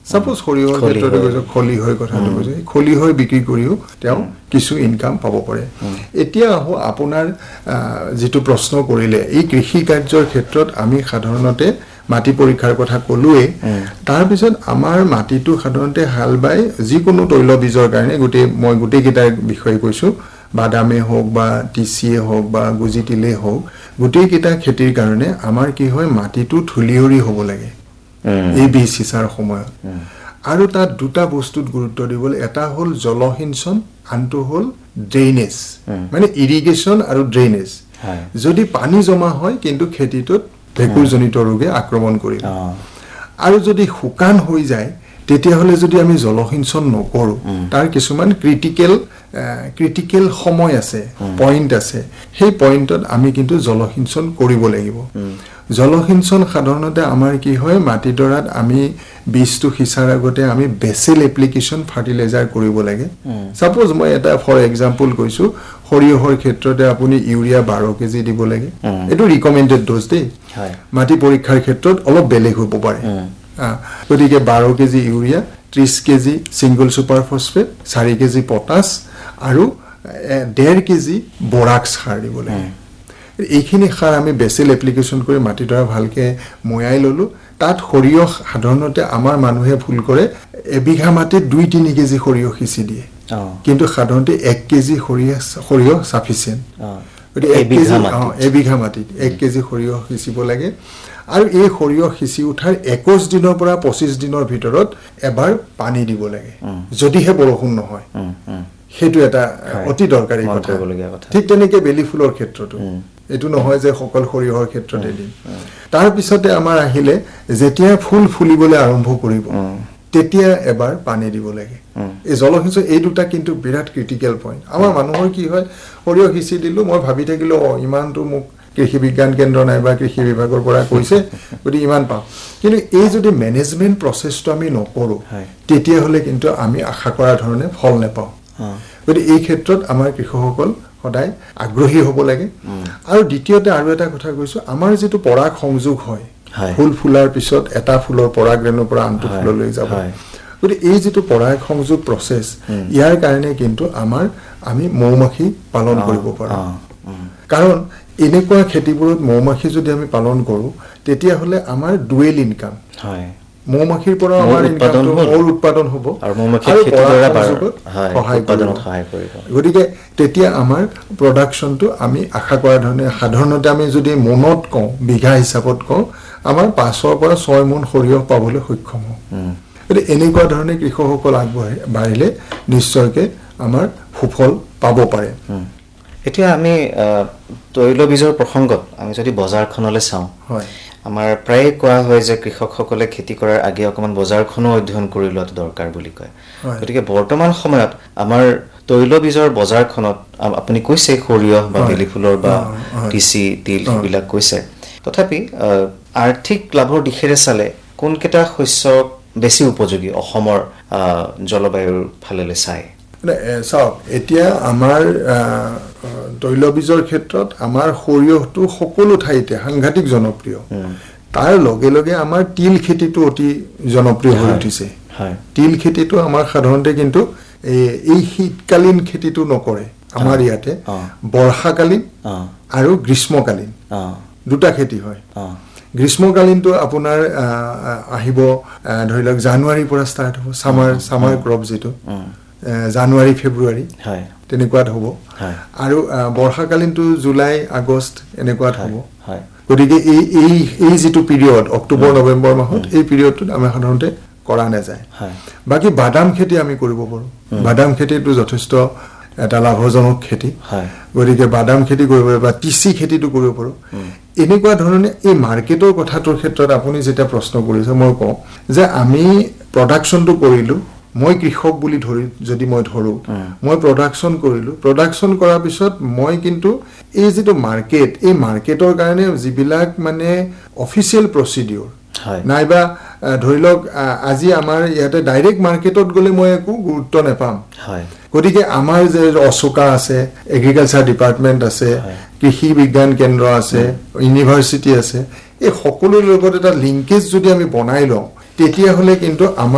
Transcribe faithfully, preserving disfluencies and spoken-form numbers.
suppose সৰিয়হৰ ক্ষেত্ৰতে কৈছো খলি হৈ কথাটো কৈছো খলি হৈ বিক্ৰী কৰিও তেওঁ কিছু ইনকাম পাব পাৰে এতিয়া আহো আপোনাৰ যেটো প্ৰশ্ন কৰিলে এই কৃষি কাৰ্যৰ ক্ষেত্ৰত আমি সাধাৰণতে মাটি পৰীক্ষাৰ কথা কলুৱে তাৰ পিছত আমাৰ মাটিটো সাধাৰণতে হাল বাই যিকোনো তৈল বীজৰ কাৰণে গুটে মই গুটে কিটা বিষয় কৈছো বাদামে হোক বা টিচিয়ে হোক বা গুজিতিলে হোক গুটে কিটা খেতিৰ কাৰণে আমাৰ কি হয় মাটিটো ধুলিয়ৰি হ'ব লাগে এই বীজ সিচাৰ সময় আৰু তাত দুটা বস্তুত গুৰুত্ব দিবলৈ এটা হল জলসিঞ্চন আনটো হল ড্ৰেইনেজ মানে ইৰিগেশ্যন আৰু ড্ৰেইনেজ যদি পানী জমা হয় কিন্তু খেতিটোত ভেকুৰজনিত ৰোগে আক্ৰমণ কৰিব আৰু যদি শুকান হৈ যায় তেতিয়া হলে যদি আমি জলসিঞ্চন নকৰো তাৰ কিছুমান ক্ৰিটিকেল ক্ৰিটিকেল সময় আছে পইণ্ট আছে সেই পইণ্টত আমি কিন্তু জলসিঞ্চন কৰিব লাগিব জলসিঞ্চন সাধাৰণতে আমাৰ কি হয় মাটিডৰাত আমি বীজটো সিচাৰ আগতে আমি বেসেল এপ্লিকেশন ফাৰ্টিলাইজাৰ কৰিব লাগে সাপোজ মই এটা ফৰ এক্সাম্পল কৈছো সৰিয়হৰ ক্ষেত্ৰতে আপুনি ইউৰিয়া বাৰ কেজি দিব লাগে এটো ৰিকমেন্ডেড ডোজ দে মাটি পৰীক্ষাৰ ক্ষেত্ৰত অলপ বেলেগ হ'ব পাৰে গতিকে বাৰ কেজি ইউৰিয়া ত্ৰিশ কেজি সিঙ্গল সুপাৰ ফসফেট চাৰি কেজি পটাছ আৰু ডেৰ কেজি বোৰাক্স সাৰ দিব লাগে এইখিনি সাৰ আমি বেসেল এপ্লিকেশন কৰি মাটিডৰা ভালকে ময়াই ললো তাত সৰিয়হ সাধাৰণতে আমাৰ মানুহে ভুল কৰে এবিঘা মাটিত দুই তিনি কেজি সৰিয়হ সিচি দিয়ে কিন্তু সাধাৰণতে এক কেজি সৰিয়হ সৰিয়হ সাফিসিয়েন্ট গতিকে এক কেজি এবিঘা মাটিত এক কেজি সৰিয়হ সিচিব লাগে আৰু এই সৰিয়হ সিচি উঠাৰ একৈশ দিনৰ পৰা পঁচিশ দিনৰ ভিতৰত এবাৰ পানী দিব লাগে যদিহে বৰষুণ নহয় হেতু এটা অতি দৰকাৰী কথা ঠিক তেনেকে বেলি ফুলৰ ক্ষেত্ৰটো এটো নহয় যে সকল সৰিয়হৰ ক্ষেত্ৰতে দিন তাৰ পিছতে আমাৰ আহিলে যেতিয়া ফুল ফুলিবলৈ আৰম্ভ কৰিব তেতিয়া এবাৰ পানী দিব লাগে এই জলসিঞ্চন এই দুটা কিন্তু বিৰাট ক্ৰিটিকেল পইণ্ট আমাৰ মানুহৰ কি হয় সৰিয়হ সিচি দিলো মই ভাবি থাকিলো ইমানটো মোক কৃষি বিজ্ঞান কেন্দ্ৰ নাইবা কৃষি বিভাগৰ পৰা কৈছে গতি ইমান পাও কিন্তু এই যদি মেনেজমেন্ট প্ৰসেসটো আমি নকৰো তেতিয়া হলে কিন্তু আমি আশা কৰা ধৰণে ফল নেপাও গতি এই ক্ষেত্ৰত আমাৰ কৃষকসকল সদায় আগ্ৰহী হ'ব লাগে আৰু দ্বিতীয়তে আৰু এটা কথা কৈছো আমাৰ যেটো পৰাগ সংযোগ হয় ফুল ফুলাৰ পিছত এটা ফুলৰ পৰাগৰেণুৰ পৰা আনটো ফুললৈ যাব গতি এই যেটো পৰাগ সংযোগ প্ৰসেস ইয়াৰ কাৰণে কিন্তু আমাৰ আমি মৌমাখি পালন কৰিব পাৰো কাৰণ এনেকুৱা খেতিবোৰত মৌমাখি যদি আমি পালন কৰো তেতিয়া হলে আমাৰ ডুৱেল ইনকাম হয় মৌমাখিৰ পৰা আমাৰ ইনকামটো মৌৰ উৎপাদন হ'ব আৰু মৌমাখিৰ খেতিডৰা সহায় কৰিব গতিকে তেতিয়া আমাৰ প্ৰডাকশনটো আমি আশা কৰা ধৰণে সাধাৰণতে আমি যদি মনত কওঁ বিঘা হিচাপত কওঁ আমাৰ পাঁচৰ পৰা ছয় মন সৰিয়হ পাবলৈ সক্ষম হ'ব গতিকে এনেকুৱা ধৰণে কৃষকসকল আগবঢ়াই বাঢ়িলে নিশ্চয়কৈ আমাৰ সুফল পাব পাৰে এতিয়া আমি তৈল বীজৰ প্ৰসংগত আমি যদি বজাৰখনলৈ চাওঁ হয় আমাৰ প্ৰায় কোৱা হয় যে কৃষকসকলে খেতি কৰাৰ আগে অকমান বজাৰখনো অধ্যয়ন কৰি লোৱাটো দৰকাৰ বুলি কয় গতিকে বৰ্তমান সময়ত আমাৰ তৈল বীজৰ বজাৰখনত আপুনি কৈছে সৰিয়হ বা বেলি ফুলৰ বা টিচি তিল বিলাক কৈছে তথাপি আৰ্থিক লাভৰ দিশেৰে চালে কোন কেটা শস্য বেছি উপযোগী অসমৰ জলবায়ুৰ ফালেলে চাই চাওক এতিয়া আমাৰ তৈল বীজৰ ক্ষেত্ৰত আমাৰ সৰিয়হটো সকলো ঠাইতে সাংঘাতিক জনপ্ৰিয় তাৰ লগে লগে আমাৰ তিল খেতিটো অতি জনপ্ৰিয় হৈ উঠিছে তিল খেতিটো আমাৰ সাধাৰণতে কিন্তু এই শীতকালীন খেতিটো নকৰে আমাৰ ইয়াতে বৰ্ষাকালীন আৰু গ্ৰীষ্মকালীন দুটা খেতি হয় গ্ৰীষ্মকালীনটো আপোনাৰ আহিব ধৰি লওক জানুৱাৰীৰ পৰা ষ্টাৰ্ট হ'ব সামাৰ সামাৰ ক্ৰপ যেটো জানুৱাৰী ফেব্ৰুৱাৰী হয় তেনেকুৱাত হ'ব আৰু বৰ্ষাকালীনটো জুলাই আগষ্ট এনেকুৱাত হ'ব হয় গতিকে এই এই এই যেটো পিৰিয়ড অক্টোবৰ নৱেম্বৰ মাহত এই পিৰিয়ডটোত আমি সাধাৰণতে কৰা নাযায় হয় বাকি বাদাম খেতি আমি কৰিব পাৰো বাদাম খেতিটো যথেষ্ট এটা লাভজনক খেতি হয় গতিকে বাদাম খেতি কৰিব পাৰো বা টিচি খেতিটো কৰিব পাৰো এনেকুৱা ধৰণে এই মাৰ্কেটৰ কথাটোৰ ক্ষেত্ৰত আপুনি যেটা প্ৰশ্ন কৰিছে মই কওঁ যে আমি প্ৰডাকশনটো কৰিলো মই কৃষক বুলি ধৰি যদি মই ধৰো মই প্ৰডাকশন কৰিলো প্ৰডাকশন কৰাৰ পিছত মই কিন্তু এই যেটো মাৰ্কেট এই মাৰ্কেটৰ কাৰণে যিবিলাক মানে অফিচিয়েল প্ৰসিডিউৰ নাইবা ধৰি লওক আজি আমাৰ ইয়াতে ডাইৰেক্ট মাৰ্কেটত গলে মই একো গুৰুত্ব নেপাম হয় গতিকে আমাৰ যে অসুকা আছে এগ্ৰিকালচাৰ ডিপাৰ্টমেন্ট আছে কৃষি বিজ্ঞান কেন্দ্ৰ আছে ইউনিভাৰ্সিটি আছে এই সকলোৰ লগত এটা লিংকেজ যদি আমি বনাই লওঁ তেতিয়া হলে কিন্তু আমাৰ